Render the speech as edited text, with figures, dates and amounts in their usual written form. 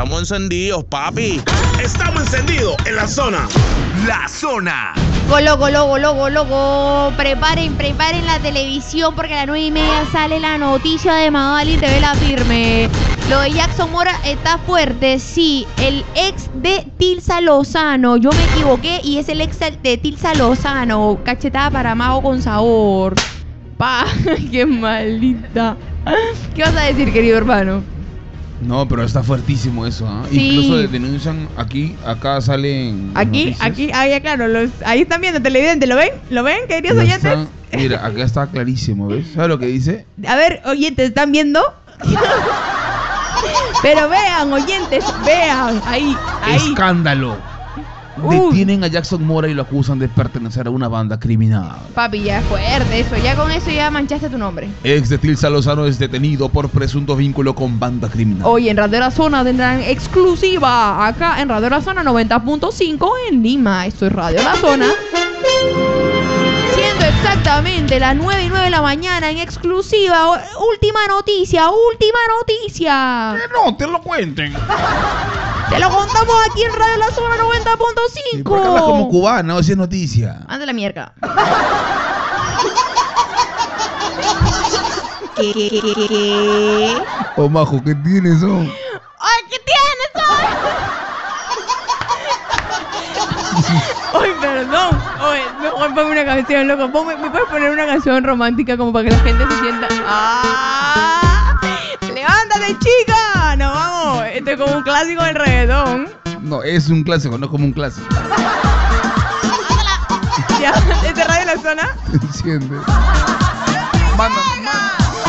estamos encendidos, papi. Estamos encendidos en la zona. La zona. Loco. Preparen la televisión porque a las 9:30 sale la noticia de Magali TV La Firme. Lo de Jackson Mora está fuerte, sí. El ex de Tilsa Lozano. Yo me equivoqué y es el ex de Tilsa Lozano. Cachetada para mago con sabor. Pa, qué maldita. ¿Qué vas a decir, querido hermano? No, pero está fuertísimo eso, ¿eh? Sí. Incluso denuncian acá salen. Aquí, ya claro, ahí están viendo televidente, ¿lo ven? ¿Lo ven, queridos oyentes? Mira, acá está clarísimo, ¿ves? ¿Sabes lo que dice? A ver, oyentes, ¿están viendo? Pero vean, oyentes, vean, ahí. ¡Escándalo! Detienen a Jackson Mora y lo acusan de pertenecer a una banda criminal. Papi, ya es fuerte eso, ya con eso ya manchaste tu nombre. Ex de Tilsa Lozano es detenido por presunto vínculo con banda criminal. Hoy en Radio La Zona tendrán exclusiva acá en Radio La Zona 90.5 en Lima. Esto es Radio La Zona. Siendo exactamente las 9:09 de la mañana en exclusiva. Última noticia. Que no te lo cuenten. Te lo contamos aquí en Radio La Zona 90.5. ¿Por qué hablas como cubana? O si es noticia. Anda la mierda. ¿Qué? Oh, majo, ¿qué tienes, oh? ¡Ay, qué tienes, ay, perdón. Oye, mejor ponme una canción, loco. ¿Me puedes poner una canción romántica como para que la gente se sienta? ¡Ah! ¡Levántate, chica! ¡Nos vamos! Esto es como un clásico del reggaetón. No, es un clásico, no es como un clásico. Ya, ¿es de Radio La Zona? Enciende. Manda.